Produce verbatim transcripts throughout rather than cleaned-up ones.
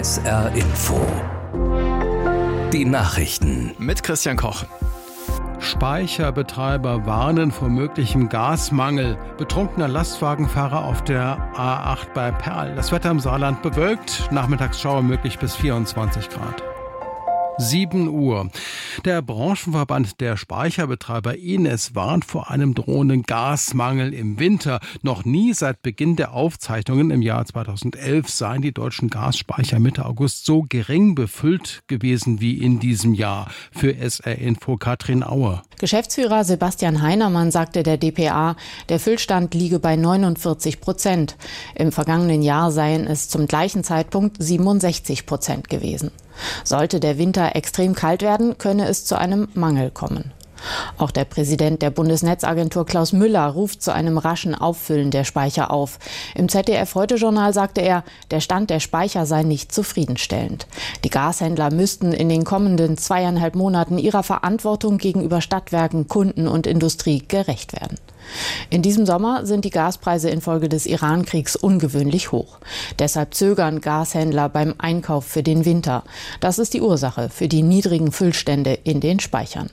S R Info. Die Nachrichten mit Christian Koch. Speicherbetreiber warnen vor möglichem Gasmangel. Betrunkener Lastwagenfahrer auf der A acht bei Perl. Das Wetter im Saarland bewölkt. Nachmittagsschauer möglich bis vierundzwanzig Grad. sieben Uhr. Der Branchenverband der Speicherbetreiber I N E S warnt vor einem drohenden Gasmangel im Winter. Noch nie seit Beginn der Aufzeichnungen im Jahr zweitausendelf seien die deutschen Gasspeicher Mitte August so gering befüllt gewesen wie in diesem Jahr. Für S R Info Katrin Auer. Geschäftsführer Sebastian Heinermann sagte der D P A, der Füllstand liege bei neunundvierzig Prozent. Im vergangenen Jahr seien es zum gleichen Zeitpunkt siebenundsechzig Prozent gewesen. Sollte der Winter extrem kalt werden, könne es zu einem Mangel kommen. Auch der Präsident der Bundesnetzagentur Klaus Müller ruft zu einem raschen Auffüllen der Speicher auf. Im Z D F-Heute-Journal sagte er, der Stand der Speicher sei nicht zufriedenstellend. Die Gashändler müssten in den kommenden zweieinhalb Monaten ihrer Verantwortung gegenüber Stadtwerken, Kunden und Industrie gerecht werden. In diesem Sommer sind die Gaspreise infolge des Iran-Kriegs ungewöhnlich hoch. Deshalb zögern Gashändler beim Einkauf für den Winter. Das ist die Ursache für die niedrigen Füllstände in den Speichern.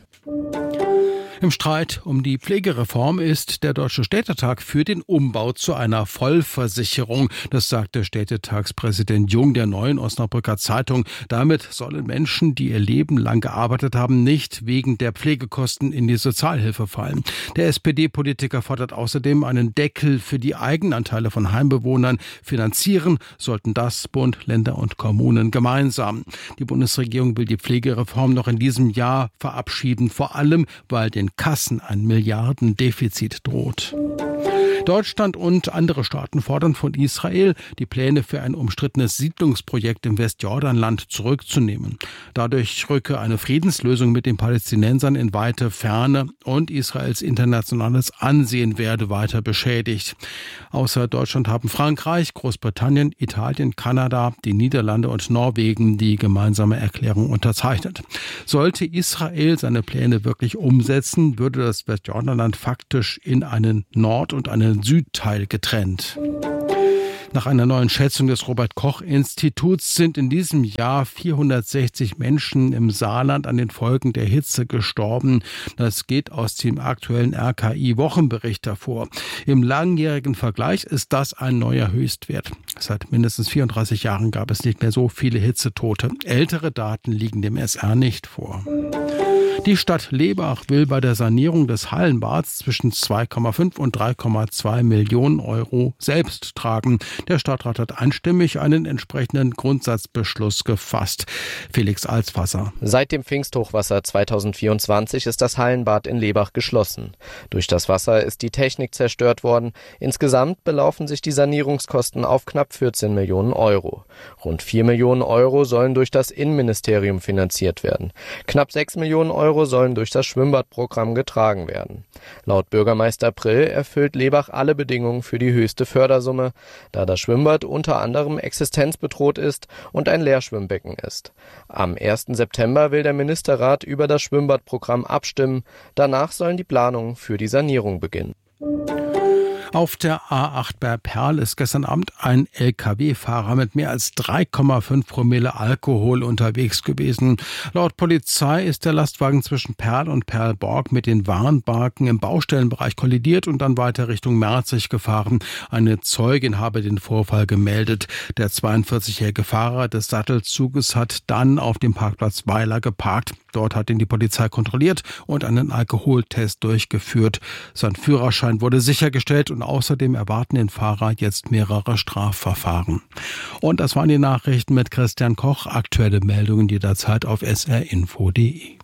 Im Streit um die Pflegereform ist der Deutsche Städtetag für den Umbau zu einer Vollversicherung. Das sagte Städtetagspräsident Jung der Neuen Osnabrücker Zeitung. Damit sollen Menschen, die ihr Leben lang gearbeitet haben, nicht wegen der Pflegekosten in die Sozialhilfe fallen. Der S P D-Politiker fordert außerdem einen Deckel für die Eigenanteile von Heimbewohnern. Finanzieren sollten das Bund, Länder und Kommunen gemeinsam. Die Bundesregierung will die Pflegereform noch in diesem Jahr verabschieden, vor allem weil den Kassen ein Milliardendefizit droht. Deutschland und andere Staaten fordern von Israel, die Pläne für ein umstrittenes Siedlungsprojekt im Westjordanland zurückzunehmen. Dadurch rücke eine Friedenslösung mit den Palästinensern in weite Ferne und Israels internationales Ansehen werde weiter beschädigt. Außer Deutschland haben Frankreich, Großbritannien, Italien, Kanada, die Niederlande und Norwegen die gemeinsame Erklärung unterzeichnet. Sollte Israel seine Pläne wirklich umsetzen, würde das Westjordanland faktisch in einen Nord- und einen Südteil getrennt. Nach einer neuen Schätzung des Robert-Koch-Instituts sind in diesem Jahr vierhundertsechzig Menschen im Saarland an den Folgen der Hitze gestorben. Das geht aus dem aktuellen R K I-Wochenbericht hervor. Im langjährigen Vergleich ist das ein neuer Höchstwert. Seit mindestens vierunddreißig Jahren gab es nicht mehr so viele Hitzetote. Ältere Daten liegen dem S R nicht vor. Die Stadt Lebach will bei der Sanierung des Hallenbads zwischen zwei Komma fünf und drei Komma zwei Millionen Euro selbst tragen. Der Stadtrat hat einstimmig einen entsprechenden Grundsatzbeschluss gefasst. Felix Alswasser. Seit dem Pfingsthochwasser zweitausendvierundzwanzig ist das Hallenbad in Lebach geschlossen. Durch das Wasser ist die Technik zerstört worden. Insgesamt belaufen sich die Sanierungskosten auf knapp vierzehn Millionen Euro. Rund vier Millionen Euro sollen durch das Innenministerium finanziert werden. Knapp sechs Millionen Euro sollen durch das Schwimmbadprogramm getragen werden. Laut Bürgermeister Prill erfüllt Lebach alle Bedingungen für die höchste Fördersumme, da das Schwimmbad unter anderem existenzbedroht ist und ein Leerschwimmbecken ist. Am ersten September will der Ministerrat über das Schwimmbadprogramm abstimmen. Danach sollen die Planungen für die Sanierung beginnen. Auf der A acht bei Perl ist gestern Abend ein L K W-Fahrer mit mehr als drei Komma fünf Promille Alkohol unterwegs gewesen. Laut Polizei ist der Lastwagen zwischen Perl und Perlborg mit den Warnbarken im Baustellenbereich kollidiert und dann weiter Richtung Merzig gefahren. Eine Zeugin habe den Vorfall gemeldet. Der zweiundvierzigjährige Fahrer des Sattelzuges hat dann auf dem Parkplatz Weiler geparkt. Dort hat ihn die Polizei kontrolliert und einen Alkoholtest durchgeführt. Sein Führerschein wurde sichergestellt und außerdem erwarten den Fahrer jetzt mehrere Strafverfahren. Und das waren die Nachrichten mit Christian Koch. Aktuelle Meldungen jederzeit auf s r info punkt d e.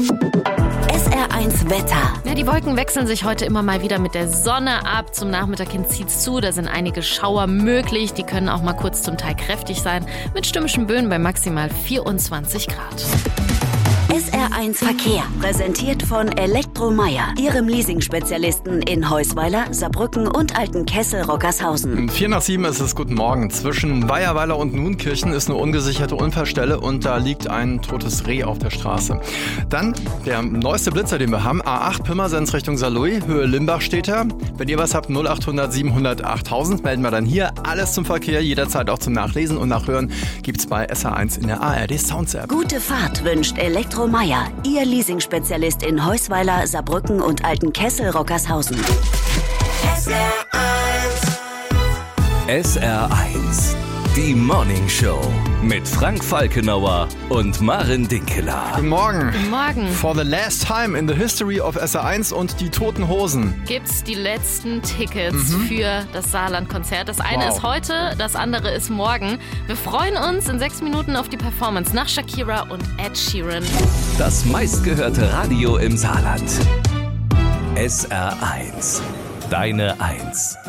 S R eins Wetter. Ja, die Wolken wechseln sich heute immer mal wieder mit der Sonne ab. Zum Nachmittag hin zieht's zu. Da sind einige Schauer möglich. Die können auch mal kurz zum Teil kräftig sein. Mit stürmischen Böen bei maximal vierundzwanzig Grad. S R eins Verkehr, präsentiert von Elektromeyer, Ihrem Leasing-Spezialisten in Heusweiler, Saarbrücken und Altenkessel-Rockershausen. Vier nach sieben ist es, guten Morgen. Zwischen Weiherweiler und Nuenkirchen ist eine ungesicherte Unfallstelle und da liegt ein totes Reh auf der Straße. Dann der neueste Blitzer, den wir haben, A acht Pirmasens Richtung Saarlouis, Höhe Limbach steht da. Wenn ihr was habt, null achthundert siebenhundert achttausend, melden wir dann hier. Alles zum Verkehr, jederzeit auch zum Nachlesen und Nachhören gibt's bei S R eins in der A R D Sounds App. Gute Fahrt wünscht Elektromeyer, Ihr Leasing-Spezialist in Heusweiler, Saarbrücken und Altenkessel-Rockershausen. S R eins. S R eins. Die Morning Show mit Frank Falkenauer und Maren Dinkeler. Guten Morgen. Guten Morgen. For the last time in the history of S R eins und die Toten Hosen. Gibt's die letzten Tickets mhm. für das Saarland-Konzert. Das eine wow. ist heute, das andere ist morgen. Wir freuen uns in sechs Minuten auf die Performance nach Shakira und Ed Sheeran. Das meistgehörte Radio im Saarland. S R eins. Deine Eins.